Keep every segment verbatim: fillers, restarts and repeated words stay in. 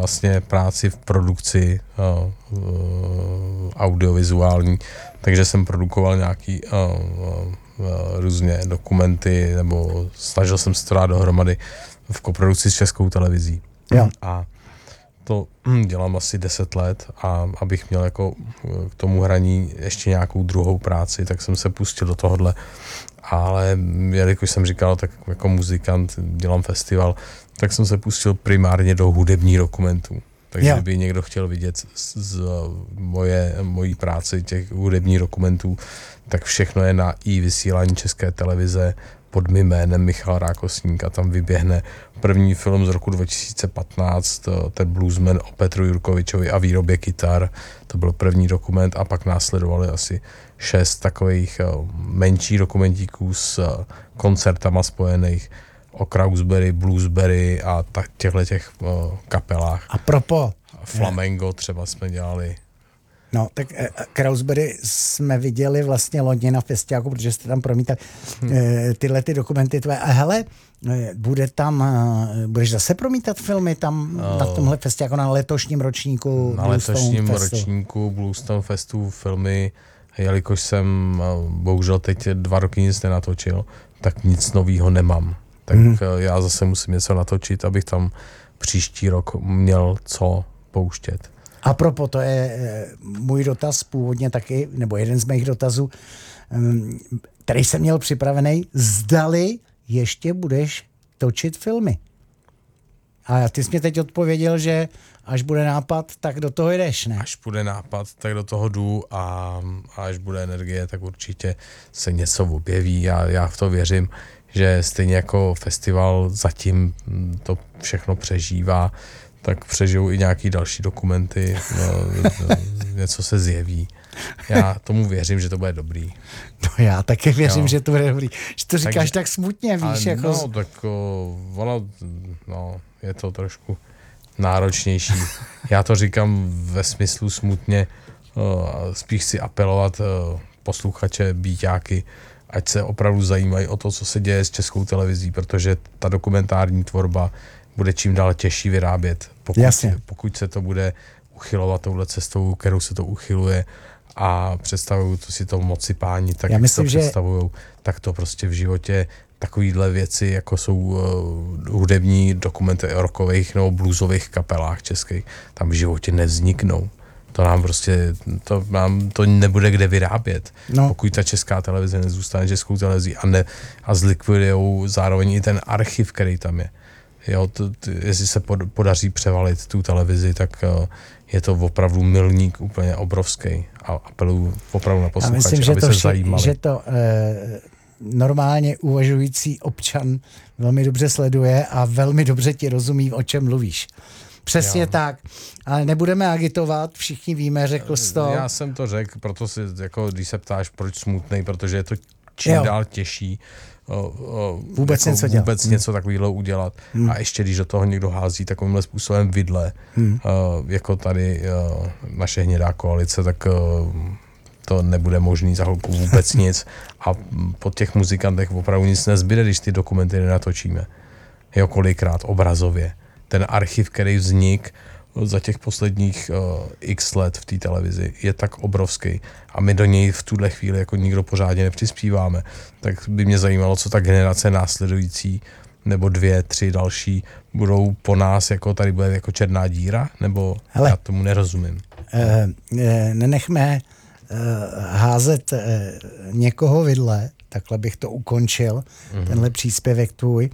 vlastně práci v produkci uh, uh, audiovizuální, takže jsem produkoval nějaký uh, uh, různě dokumenty, nebo snažil jsem se to dát dohromady v koprodukci s Českou televizí. Jo. A to dělám asi deset let a abych měl jako k tomu hraní ještě nějakou druhou práci, tak jsem se pustil do tohohle. Ale jelikož jsem říkal, tak jako muzikant dělám festival, tak jsem se pustil primárně do hudebních dokumentů. Takže jo. kdyby někdo chtěl vidět z, z moje, mojí práce těch hudebních dokumentů, tak všechno je na i vysílání České televize pod mým jménem Michal Rákosník a tam vyběhne první film z roku dva tisíce patnáct, ten Bluesman o Petru Jurkovičovi a výrobě kytar. To byl první dokument a pak následovaly asi šest takových menších dokumentíků s koncertama spojených o Krausberry, Bluesberry a tak těchto těch kapelách. A propo. Flamengo třeba jsme dělali. No, tak eh, Krausberry jsme viděli vlastně loni na festiáku, protože jste tam promítali eh, tyhle ty dokumenty tvoje. A hele, eh, bude tam, eh, budeš zase promítat filmy tam uh, na tomhle festiáku, na letošním ročníku Na letošním ročníku Bluestone Festu filmy, jelikož jsem bohužel teď dva roky nic nenatočil, tak nic novýho nemám. Tak mm. já zase musím něco natočit, abych tam příští rok měl co pouštět. A propo, to je můj dotaz původně taky, nebo jeden z mých dotazů, který jsem měl připravený, zdali ještě budeš točit filmy. A ty jsi mě teď odpověděl, že až bude nápad, tak do toho jdeš, ne? Až bude nápad, tak do toho jdu a, a až bude energie, tak určitě se něco objeví. Já, já v to věřím, že stejně jako festival zatím to všechno přežívá, tak přežijou i nějaký další dokumenty, no, něco se zjeví. Já tomu věřím, že to bude dobrý. No já taky věřím, jo. že to bude dobrý. Že to říkáš Takže, tak smutně, víš. A, jako... No, tak o, ono, no, je to trošku náročnější. Já to říkám ve smyslu smutně, o, spíš si apelovat o, posluchače, býťáky, ať se opravdu zajímají o to, co se děje s Českou televizí, protože ta dokumentární tvorba bude čím dál těžší vyrábět, pokud, pokud se to bude uchylovat touhle cestou, kterou se to uchyluje a představují to si to moci páni, tak Já jak myslím, to že... představujou, tak to prostě v životě takovýhle věci, jako jsou uh, hudební dokumenty o rockových nebo bluesových kapelách českých, tam v životě nevzniknou. To nám prostě, to nám to nebude kde vyrábět. No. Pokud ta Česká televize nezůstane Českou televizí a, ne, a zlikvidujou zároveň i ten archiv, který tam je. Jo, to, to, jestli se pod, podaří převalit tu televizi, tak uh, je to opravdu milník úplně obrovský a apeluju opravdu na posluchače, myslím, že aby to se vše, zajímali. že to eh, normálně uvažující občan velmi dobře sleduje a velmi dobře ti rozumí, o čem mluvíš. Přesně jo. tak, ale nebudeme agitovat, všichni víme, řekl jsi to. Já jsem to řekl, proto si, jako, když se ptáš, proč smutnej, protože je to čím jo. dál těžší O, o, vůbec jako něco dělat. Vůbec hmm. něco takového udělat. Hmm. A ještě když do toho někdo hází takovýmhle způsobem vidle, hmm. o, jako tady o, naše hnědá koalice, tak o, to nebude možný za chvilku vůbec nic. A po těch muzikantech opravdu nic nezbyde, když ty dokumenty nenatočíme. Jo, kolikrát obrazově. Ten archiv, který vznik za těch posledních uh, x let v té televizi je tak obrovský a my do něj v tuhle chvíli jako nikdo pořádně nepřispíváme, tak by mě zajímalo, co ta generace následující nebo dvě, tři další budou po nás, jako tady bude jako černá díra, nebo hele, já tomu nerozumím. Uh, uh, nenechme uh, házet uh, někoho vidle, takhle bych to ukončil, mm-hmm. tenhle příspěvek tvůj.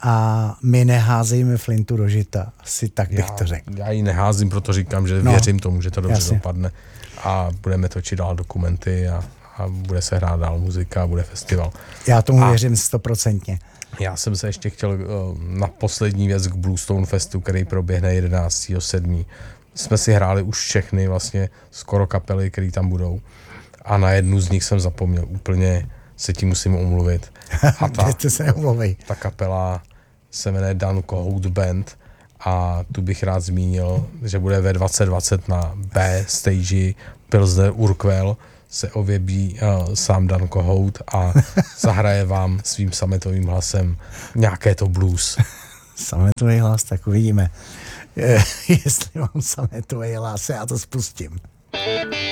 A my neházejme flintu do žita. Asi tak bych já, to řekl. Já ji neházím, proto říkám, že no, věřím tomu, že to dobře jasně. dopadne. A budeme točit dál dokumenty a, a bude se hrát dál muzika a bude festival. Já tomu a věřím stoprocentně. Já jsem se ještě chtěl na poslední věc k Bluestone Festu, který proběhne jedenáctého sedmého Jsme si hráli už všechny vlastně skoro kapely, které tam budou. A na jednu z nich jsem zapomněl. Úplně se tím musím omluvit. A ta, se ta kapela se jmenuje Dan Cohout Band a tu bych rád zmínil, že bude ve dvacet dvacet na B stage Pilsner Urquell se objeví uh, sám Dan Cohout a zahraje vám svým sametovým hlasem nějaké to blues. Sametový hlas, tak uvidíme. jestli mám samé tvoje lásy, já to spustím.